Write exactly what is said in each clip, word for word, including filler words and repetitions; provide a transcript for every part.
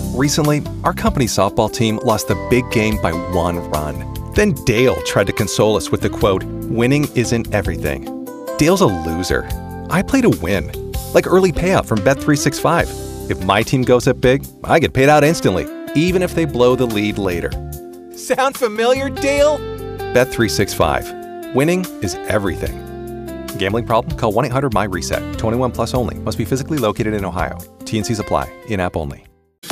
Recently, our company's softball team lost the big game by one run. Then Dale tried to console us with the quote, "Winning isn't everything." Dale's a loser. I play to win. Like early payout from Bet three sixty-five. If my team goes up big, I get paid out instantly, even if they blow the lead later. Sound familiar, Dale? Bet three sixty-five. Winning is everything. Gambling problem? Call one eight hundred M Y reset. twenty-one plus only. Must be physically located in Ohio. T and C's apply. In-app only.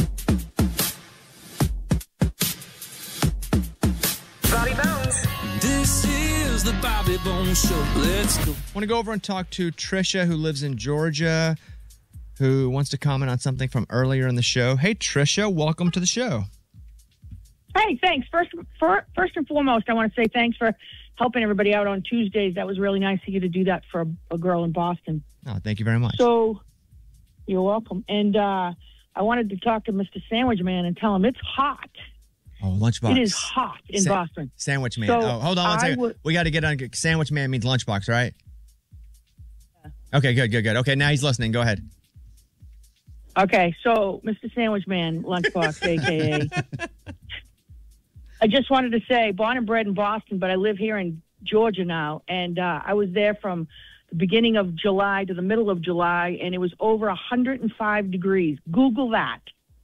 Bobby Bones. This is the Bobby Bones Show. Let's go. I want to go over and talk to Trisha, who lives in Georgia, who wants to comment on something from earlier in the show. Hey, Trisha, welcome to the show. Hey, thanks. First, for, first and foremost, I want to say thanks for helping everybody out on Tuesdays. That was really nice of you to do that for a, a girl in Boston. Oh, thank you very much. So, you're welcome. And uh, I wanted to talk to Mister Sandwich Man and tell him it's hot. Oh, Lunchbox. It is hot in Sa- Boston. Sandwich Man. So oh, hold on one I second. would- we got to get on. Sandwich Man means Lunchbox, right? Yeah. Okay, good, good, good. Okay, now he's listening. Go ahead. Okay, so Mister Sandwich Man, Lunchbox, a k a. I just wanted to say, born and bred in Boston, but I live here in Georgia now, and uh, I was there from the beginning of July to the middle of July, and it was over one hundred five degrees. Google that.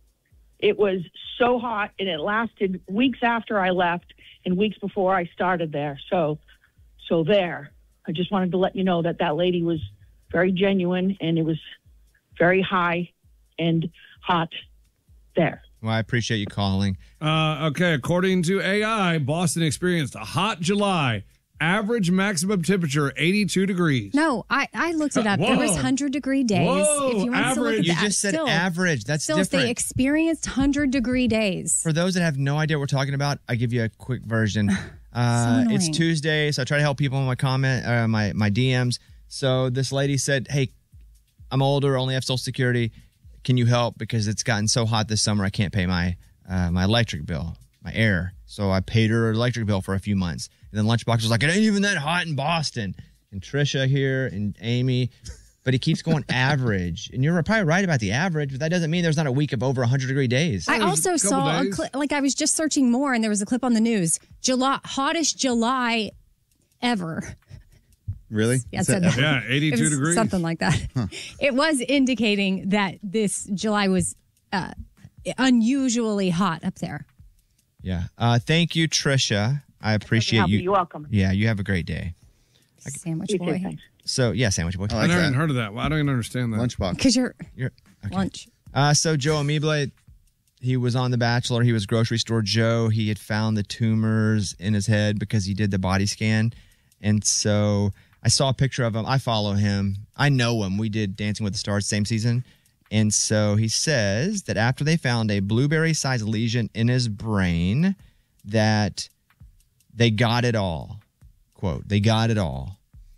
It was so hot, and it lasted weeks after I left and weeks before I started there. So, so there. I just wanted to let you know that that lady was very genuine, and it was very high and hot there. Well, I appreciate you calling. Uh, okay, according to A I, Boston experienced a hot July. Average maximum temperature, eighty-two degrees. No, I, I looked it up. Whoa. There was one hundred degree days. Whoa, if you want to look average. at You that, just said still, average. That's still different. they experienced one hundred degree days. For those that have no idea what we're talking about, I give you a quick version. Uh, it's annoying. Tuesday, so I try to help people in my comment, uh, my my D Ms. So this lady said, "Hey, I'm older, only have Social Security. Can you help? Because it's gotten so hot this summer, I can't pay my uh, my electric bill, my air. So I paid her an electric bill for a few months. And then Lunchbox was like, it ain't even that hot in Boston. And Trisha here and Amy, but he keeps going average. And you're probably right about the average, but that doesn't mean there's not a week of over one hundred degree days. I also saw a clip, like I was just searching more, and there was a clip on the news. July, hottest July ever. Really? Yeah, it said that. Yeah, eighty-two It was degrees. something like that. Huh. It was indicating that this July was uh, unusually hot up there. Yeah. Uh, thank you, Trisha. I appreciate help you. you. You're welcome. Yeah, you have a great day. Sandwich You too, boy. thanks. So, yeah, Sandwich Boy. I I like never that. even heard of that. Well, I don't even understand that. Lunchbox. Because you're You're, okay. lunch. Uh, so Joe Ameeble, he was on The Bachelor. He was grocery store Joe. He had found the tumors in his head because he did the body scan. And so I saw a picture of him. I follow him. I know him. We did Dancing with the Stars same season. And so he says that after they found a blueberry-sized lesion in his brain, that they got it all. Quote, they got it all.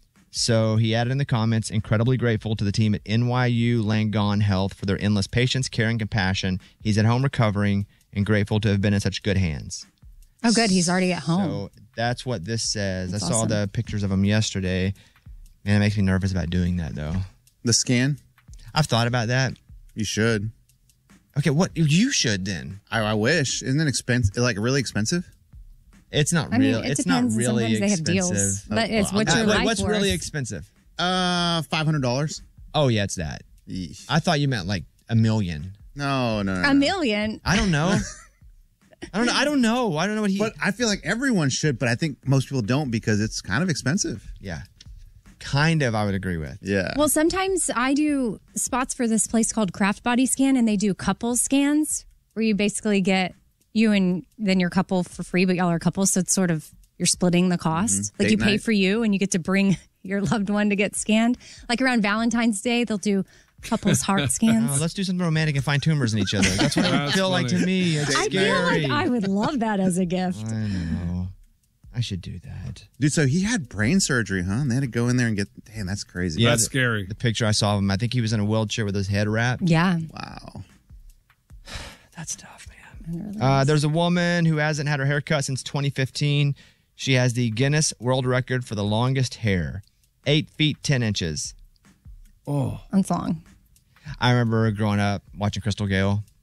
So he added in the comments, incredibly grateful to the team at N Y U Langone Health for their endless patience, care, and compassion. He's at home recovering and grateful to have been in such good hands. Oh, good. He's already at home. So that's what this says. That's I saw awesome. the pictures of him yesterday. Man, it makes me nervous about doing that, though. The scan? I've thought about that. You should. Okay, what you should then? I, I wish. Isn't it expensive? Like really expensive? It's not I mean, real. it it's not depends. really Sometimes they have expensive. deals, but it's well, what's Uh, your wait, life what's worth? really expensive? Uh, five hundred dollars. Oh yeah, it's that. I thought you meant like a million. No, no, no. A no. million. I don't know. I don't know. I don't know. I don't know what he. But I feel like everyone should, but I think most people don't because it's kind of expensive. Yeah, kind of. I would agree with. Yeah. Well, sometimes I do spots for this place called Craft Body Scan, and they do couple scans where you basically get you and then your couple for free, but y'all are couples, so it's sort of you're splitting the cost. Mm-hmm. Like Date you pay night. for you, and you get to bring your loved one to get scanned. Like around Valentine's Day, they'll do couples heart scans. Oh, let's do something romantic and find tumors in each other. That's what it would That's feel like to funny. me. It's I scary. feel like I would love that as a gift. I know. I should do that. Dude, so he had brain surgery, huh? And they had to go in there and get, damn, that's crazy. Yeah, That's the- scary. The picture I saw of him, I think he was in a wheelchair with his head wrapped. Yeah. Wow. That's tough, man. Uh, there's a woman who hasn't had her hair cut since twenty fifteen. She has the Guinness World Record for the longest hair, eight feet ten inches. Oh, That's long. I remember growing up watching Crystal Gale,